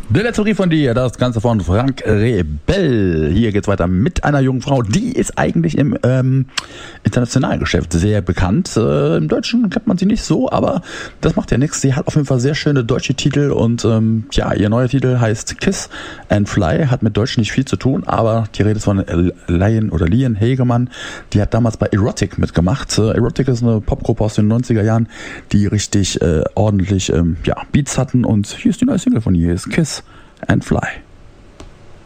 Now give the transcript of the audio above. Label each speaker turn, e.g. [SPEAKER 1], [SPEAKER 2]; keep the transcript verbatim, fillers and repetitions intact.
[SPEAKER 1] Der letzte Brief von dir, das Ganze von Frank Rebell. Hier geht's weiter mit einer jungen Frau, die ist eigentlich im ähm, internationalen Geschäft sehr bekannt. Äh, Im Deutschen kennt man sie nicht so, aber das macht ja nichts. Sie hat auf jeden Fall sehr schöne deutsche Titel und ähm, ja, ihr neuer Titel heißt Kiss and Fly, hat mit Deutsch nicht viel zu tun, aber die Rede ist von Lion oder Lian Hegemann. Die hat damals bei Erotic mitgemacht. Äh, Erotic ist eine Popgruppe aus den neunziger Jahren, die richtig äh, ordentlich ähm, ja, Beats hatten, und hier ist die neue Single von ihr, ist Kiss and Fly.